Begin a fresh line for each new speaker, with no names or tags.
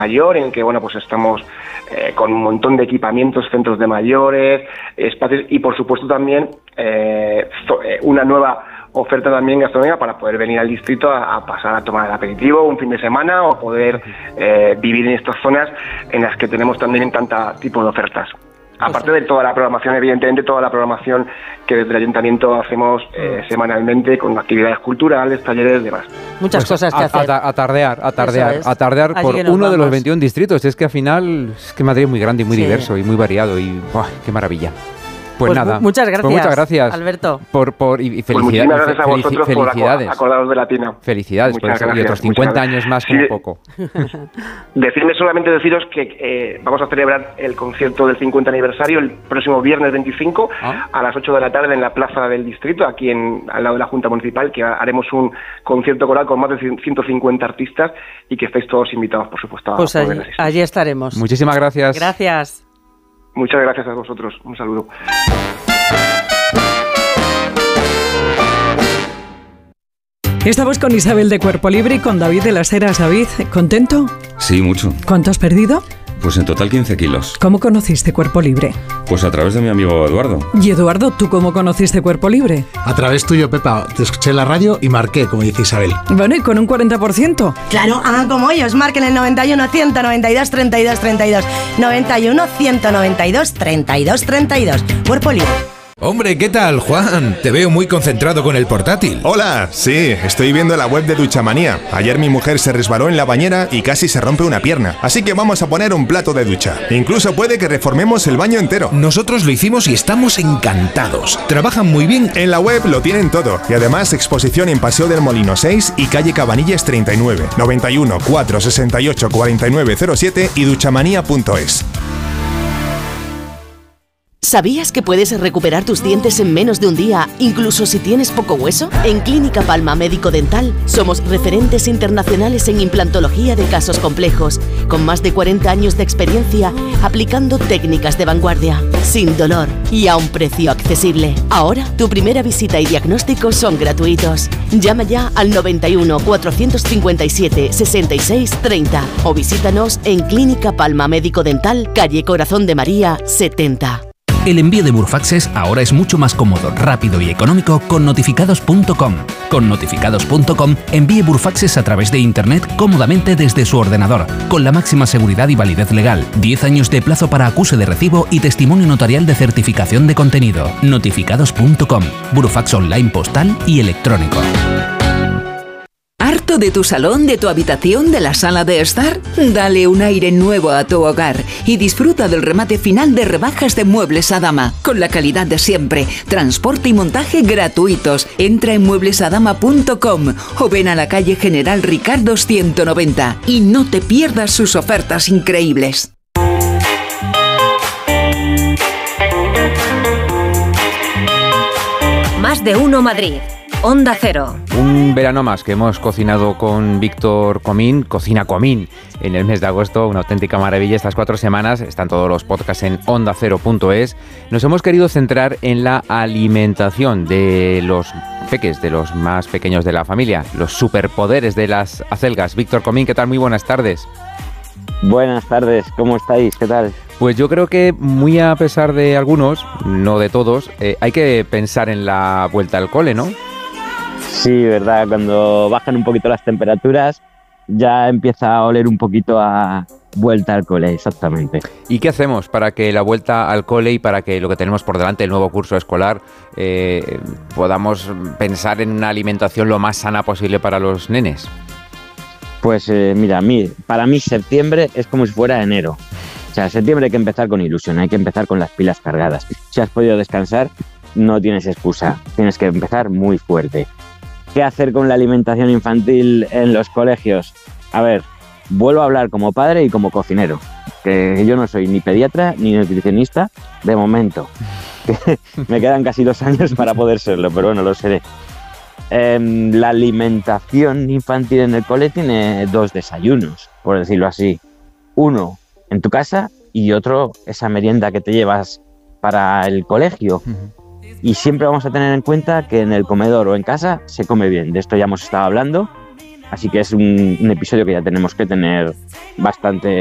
mayor, en que bueno, pues estamos con un montón de equipamientos, centros de mayores, espacios y por supuesto también una nueva oferta también gastronómica para poder venir al distrito a pasar a tomar el aperitivo un fin de semana o poder vivir en estas zonas en las que tenemos también tanto tipo de ofertas. Aparte de toda la programación, evidentemente toda la programación que desde el ayuntamiento hacemos semanalmente con actividades culturales, talleres y demás.
Muchas cosas que hacer.
A tardear por uno de los 21 distritos. Es que al final es que Madrid es muy grande y muy diverso y muy variado y ¡buah, qué maravilla! Pues nada.
Muchas gracias.
Pues muchas gracias,
Alberto.
Y
felicidades. Pues gracias a vosotros
felicidades.
por acordaros de Latina.
Felicidades por eso. Y otros 50 años más como poco.
Deciros que vamos a celebrar el concierto del 50 aniversario el próximo viernes 25 a las 8 de la tarde en la plaza del distrito, aquí al lado de la Junta Municipal, que haremos un concierto coral con más de 150 artistas y que estáis todos invitados, por supuesto.
Pues allí estaremos.
Muchísimas gracias.
Gracias.
Muchas gracias a vosotros. Un saludo.
Estamos con Isabel de Cuerpo Libre y con David de las Heras. David, ¿contento?
Sí, mucho.
¿Cuánto has perdido?
Pues en total 15 kilos.
¿Cómo conociste Cuerpo Libre?
Pues a través de mi amigo Eduardo.
Y Eduardo, ¿tú cómo conociste Cuerpo Libre?
A través tuyo, Pepa. Te escuché en la radio y marqué, como dice Isabel.
Bueno, ¿y con un 40%?
Claro, hagan como ellos. Marquen el 91 192 32 32. 91 192 32 32. Cuerpo Libre.
Hombre, ¿qué tal, Juan? Te veo muy concentrado con el portátil.
Hola, sí, estoy viendo la web de Duchamanía. Ayer mi mujer se resbaló en la bañera y casi se rompe una pierna. Así que vamos a poner un plato de ducha. Incluso puede que reformemos el baño entero.
Nosotros lo hicimos y estamos encantados. Trabajan muy bien.
En la web lo tienen todo. Y además exposición en Paseo del Molino 6 y calle Cabanillas 39. 91 468 4907 y duchamanía.es.
¿Sabías que puedes recuperar tus dientes en menos de un día, incluso si tienes poco hueso? En Clínica Palma Médico Dental somos referentes internacionales en implantología de casos complejos, con más de 40 años de experiencia aplicando técnicas de vanguardia, sin dolor y a un precio accesible. Ahora, tu primera visita y diagnóstico son gratuitos. Llama ya al 91 457 66 30 o visítanos en Clínica Palma Médico Dental, calle Corazón de María 70.
El envío de Burfaxes ahora es mucho más cómodo, rápido y económico con notificados.com. Con notificados.com envíe Burfaxes a través de internet cómodamente desde su ordenador, con la máxima seguridad y validez legal, 10 años de plazo para acuse de recibo y testimonio notarial de certificación de contenido. Notificados.com, Burfax online postal y electrónico.
¿Harto de tu salón, de tu habitación, de la sala de estar? Dale un aire nuevo a tu hogar y disfruta del remate final de rebajas de Muebles Adama, con la calidad de siempre, transporte y montaje gratuitos. Entra en mueblesadama.com o ven a la calle General Ricardo 190 y no te pierdas sus ofertas increíbles.
Más de uno Madrid. Onda Cero.
Un verano más que hemos cocinado con Víctor Comín, Cocina Comín, en el mes de agosto, una auténtica maravilla. Estas 4 semanas están todos los podcasts en ondacero.es. Nos hemos querido centrar en la alimentación de los peques, de los más pequeños de la familia, los superpoderes de las acelgas. Víctor Comín, ¿qué tal? Muy buenas tardes.
Buenas tardes, ¿cómo estáis? ¿Qué tal?
Pues yo creo que muy a pesar de algunos, no de todos, hay que pensar en la vuelta al cole, ¿no?
Sí, verdad, cuando bajan un poquito las temperaturas ya empieza a oler un poquito a vuelta al cole, exactamente.
¿Y qué hacemos para que la vuelta al cole y para que lo que tenemos por delante, el nuevo curso escolar, podamos pensar en una alimentación lo más sana posible para los nenes?
Pues mira, para mí septiembre es como si fuera enero. O sea, septiembre hay que empezar con ilusión, hay que empezar con las pilas cargadas. Si has podido descansar, no tienes excusa, tienes que empezar muy fuerte. ¿Qué hacer con la alimentación infantil en los colegios? A ver, vuelvo a hablar como padre y como cocinero, que yo no soy ni pediatra ni nutricionista de momento. Me quedan casi 2 años para poder serlo, pero bueno, lo seré. La alimentación infantil en el cole tiene 2 desayunos, por decirlo así. Uno en tu casa y otro esa merienda que te llevas para el colegio. Y siempre vamos a tener en cuenta que en el comedor o en casa se come bien. De esto ya hemos estado hablando. Así que es un episodio que ya tenemos que tener bastante